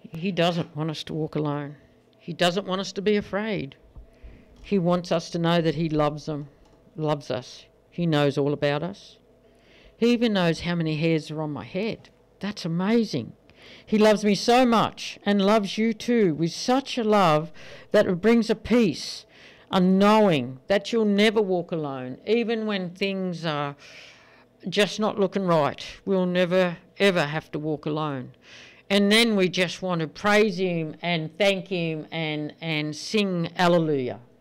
He doesn't want us to walk alone. He doesn't want us to be afraid. He wants us to know that he loves us. He knows all about us. He even knows how many hairs are on my head. That's amazing. He loves me so much and loves you too with such a love that it brings a peace, a knowing that you'll never walk alone, even when things are just not looking right. We'll never, ever have to walk alone. And then we just want to praise him and thank him and sing Alleluia.